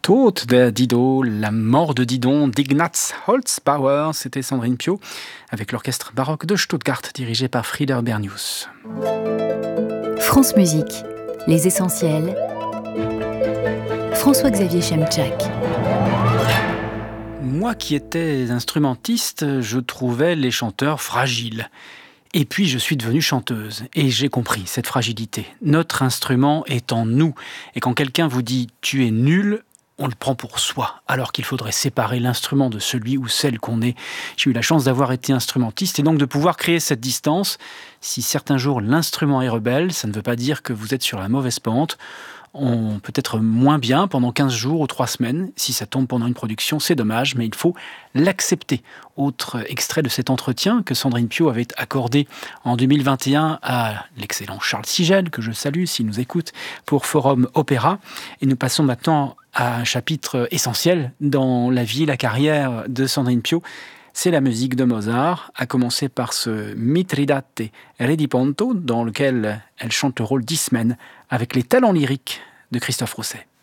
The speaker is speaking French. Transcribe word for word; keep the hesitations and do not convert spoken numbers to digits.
Tod der Dido, la mort de Didon d'Ignaz Holzbauer, c'était Sandrine Piau avec l'orchestre baroque de Stuttgart dirigé par Frieder Bernius. France Musique, les essentiels. François-Xavier Chemczak. Moi qui étais instrumentiste, je trouvais les chanteurs fragiles. Et puis je suis devenue chanteuse et j'ai compris cette fragilité. Notre instrument est en nous et quand quelqu'un vous dit « tu es nul », on le prend pour soi, alors qu'il faudrait séparer l'instrument de celui ou celle qu'on est. J'ai eu la chance d'avoir été instrumentiste et donc de pouvoir créer cette distance. Si certains jours l'instrument est rebelle, ça ne veut pas dire que vous êtes sur la mauvaise pente. On peut être moins bien pendant quinze jours ou trois semaines. Si ça tombe pendant une production, c'est dommage, mais il faut l'accepter. Autre extrait de cet entretien que Sandrine Piau avait accordé en deux mille vingt et un à l'excellent Charles Sigel, que je salue s'il nous écoute, pour Forum Opéra. Et nous passons maintenant à un chapitre essentiel dans la vie et la carrière de Sandrine Piau. C'est la musique de Mozart, à commencer par ce Mitridate Rediponto, dans lequel elle chante le rôle d'Ismène avec les talents lyriques de Christophe Rousset.